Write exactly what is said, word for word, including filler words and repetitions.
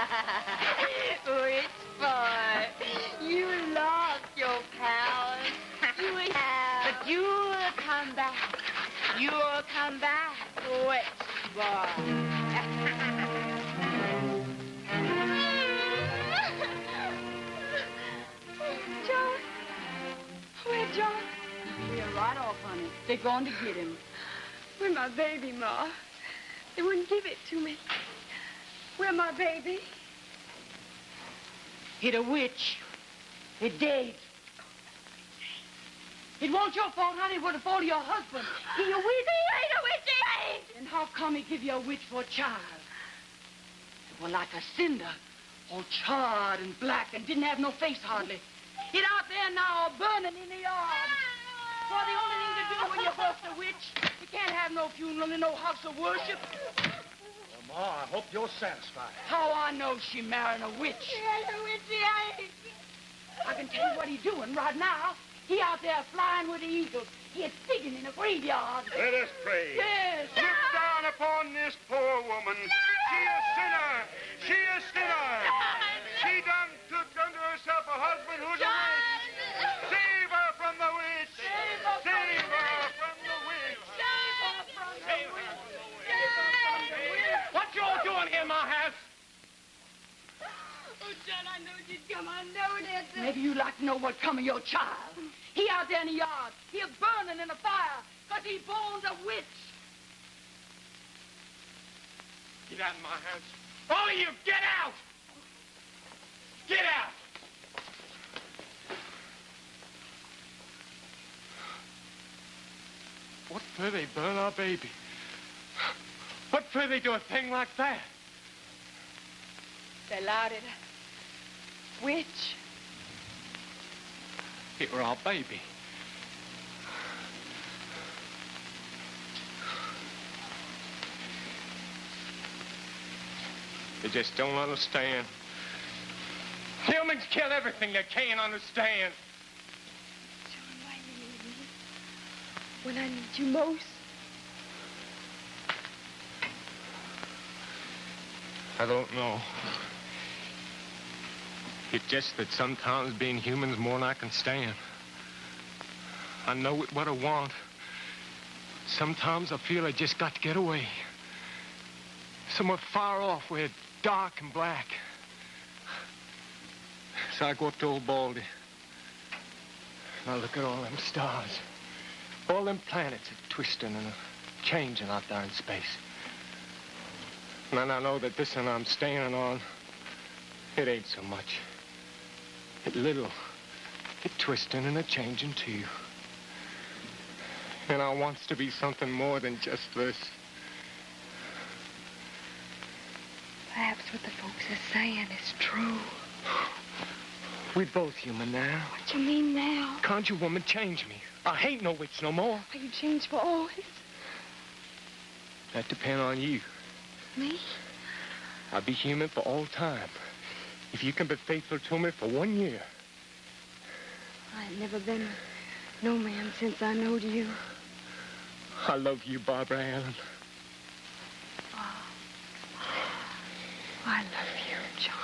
Rich boy, you lost your powers. You have. But you'll come back. You'll come back, rich boy. John? Where, John? We're right off, honey. They're going to get him. Where my baby, Ma? They wouldn't give it to me. Where my baby? Hit a witch. It dead. It wasn't your fault, honey. It was the fault of your husband. He a witch. He ain't a witch. He ain't. Then how come he give you a witch for a child? It was like a cinder, all charred and black and didn't have no face hardly. It out there now, burning in the yard. Well, the only thing to do when you bust a witch, you can't have no funeral and no house of worship. Well, Ma, I hope you're satisfied. How I know she marrying a witch? He ain't a witch. He ain't. I can tell you what he's doing right now. He out there flying with the eagles. He's digging in the graveyard. Let us pray. Yes. Look down upon this poor woman. She a sinner. She a sinner. She done took unto herself a husband who's a witch. Save her from the witch. Save her from the witch. Save her from the witch. Save her from the witch. What you all doing here in my house? Oh, John, I knowed you'd come. I knowed it. Maybe you'd like to know what come of your child. He out there in the yard. He a burning in the fire because he born a witch. Get out of my house. All of you, get out! Get out! What for they burn our baby? What for they do a thing like that? They allowed it. Witch. It were our baby. They just don't understand. Humans kill everything they can't understand. John, why you need me? When I need you most. I don't know. It's just that sometimes being human's more than I can stand. I know it what I want. Sometimes I feel I just got to get away. Somewhere far off where it's dark and black. So I go up to old Baldy. And I look at all them stars. All them planets are twisting and are changing out there in space. And then I know that this one I'm standing on, it ain't so much. It little, it twisting and a changing too. And I wants to be something more than just this. Perhaps what the folks are saying is true. We both human now. What you mean now? Can't you, woman, change me? I ain't no witch no more. Are you changed for always? That depend on you. Me? I'll be human for all time. If you can be faithful to me for one year. I ain't never been no man since I knowed you. I love you, Barbara Allen. Oh. I love